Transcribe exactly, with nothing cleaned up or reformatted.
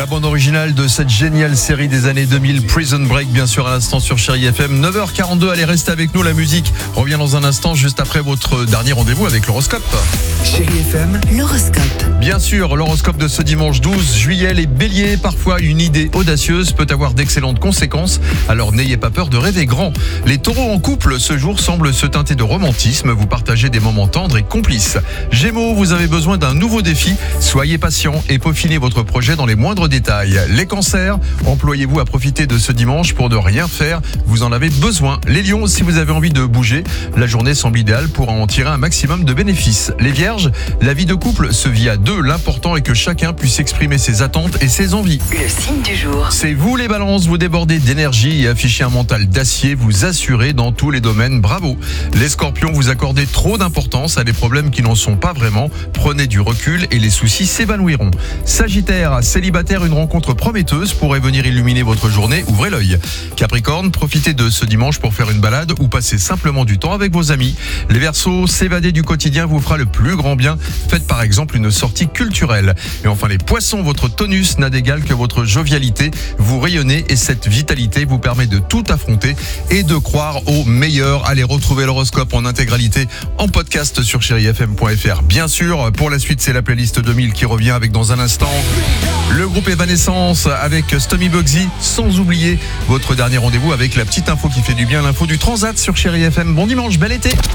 bande originale de cette géniale série des années deux mille, Prison Break, bien sûr à l'instant sur Chérie F M. neuf heures quarante-deux, allez rester avec nous, la musique revient dans un instant juste après votre dernier rendez-vous avec l'horoscope. Chérie F M, l'horoscope. Bien sûr, l'horoscope de ce dimanche douze juillet, les béliers, parfois une idée audacieuse peut avoir d'excellentes conséquences, alors n'ayez pas peur de rêver grand. Les taureaux en couple, ce jour semble se teinter de romantisme, vous partagez des moments tendres et complices. Gémeaux, vous avez besoin d'un nouveau défi, soyez patient et peaufinez votre projet dans les moindres détails. Les cancers, employez-vous à profiter de ce dimanche pour ne rien faire, vous en avez besoin. Les lions, si vous avez envie de bouger, la journée semble idéale pour en tirer un maximum de bénéfices. Les vierges, la vie de couple se vit à deux, l'important est que chacun puisse exprimer ses attentes et ses envies. Le signe du jour. C'est vous les balances, vous débordez d'énergie et affichez un mental d'acier, vous assurez dans tous les domaines, bravo. Les scorpions, vous accordez trop d'importance à des problèmes qui n'en sont pas vraiment, prenez du recul et les soucis s'évanouiront. Sagittaire, célibataire, une rencontre prometteuse pourrait venir illuminer votre journée, ouvrez l'œil. Capricorne, profitez de ce dimanche pour faire une balade ou passer simplement du temps avec vos amis. Les Verseaux, s'évader du quotidien vous fera le plus grand bien, faites par exemple une sortie culturelle. Et enfin les Poissons, votre tonus n'a d'égal que votre jovialité, vous rayonnez et cette vitalité vous permet de tout affronter et de croire au meilleur. Allez retrouver l'horoscope en intégralité en podcast sur chérie f m point f r. Bien sûr, pour la suite c'est la playlist deux mille qui revient avec dans un instant le groupe Evanescence avec Stomy Bugsy, sans oublier votre dernier rendez-vous avec la petite info qui fait du bien, l'info du Transat sur Chérie F M. Bon dimanche, bel été.